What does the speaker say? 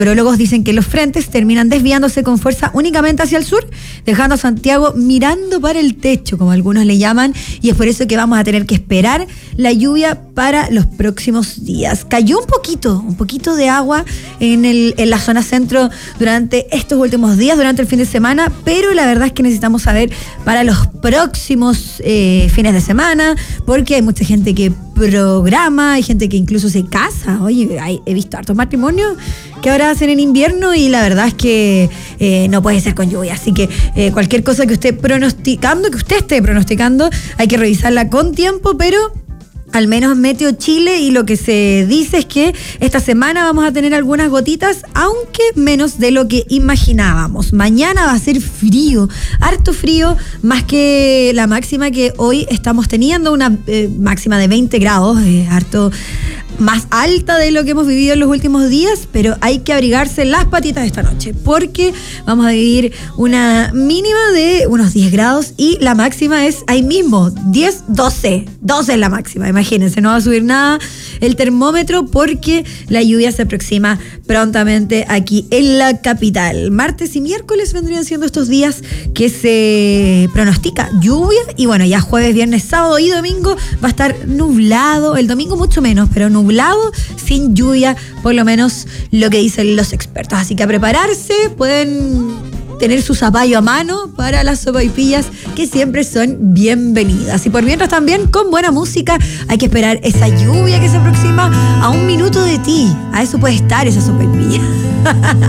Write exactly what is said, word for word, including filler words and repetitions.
meteorólogos dicen que los frentes terminan desviándose con fuerza únicamente hacia el sur, dejando a Santiago mirando para el techo, como algunos le llaman, y es por eso que vamos a tener que esperar la lluvia para los próximos días. Cayó un poquito, un poquito de agua en, el, en la zona centro durante estos últimos días, durante el fin de semana, pero la verdad es que necesitamos saber para los próximos eh, fines de semana, porque hay mucha gente que programa, hay gente que incluso se casa. Oye, hay, he visto hartos matrimonios que ahora hacen en invierno y la verdad es que eh, no puede ser con lluvia, así que eh, cualquier cosa que usted pronosticando, que usted esté pronosticando, hay que revisarla con tiempo, pero al menos Meteo Chile y lo que se dice es que esta semana vamos a tener algunas gotitas, aunque menos de lo que imaginábamos. Mañana va a ser frío, harto frío, más que la máxima que hoy estamos teniendo, una eh, máxima de veinte grados, eh, harto más alta de lo que hemos vivido en los últimos días, pero hay que abrigarse las patitas esta noche, porque vamos a vivir una mínima de unos diez grados y la máxima es ahí mismo, diez, doce, doce es la máxima, imagínense, no va a subir nada el termómetro porque la lluvia se aproxima prontamente aquí en la capital. Martes y miércoles vendrían siendo estos días que se pronostica lluvia y bueno, ya jueves, viernes, sábado y domingo va a estar nublado, el domingo mucho menos, pero nublado, sin lluvia, por lo menos lo que dicen los expertos. Así que a prepararse, pueden tener su zapallo a mano para las sopaipillas que siempre son bienvenidas. Y por mientras también con buena música hay que esperar esa lluvia que se aproxima a un minuto de ti. A eso puede estar esa sopaipilla.